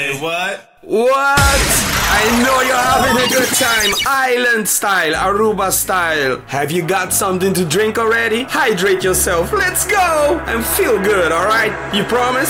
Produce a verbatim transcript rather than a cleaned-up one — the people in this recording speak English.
What? What? I know you're having a good time. Island style, Aruba style. Have you got something to drink already? Hydrate yourself. Let's go and feel good, alright? You promise?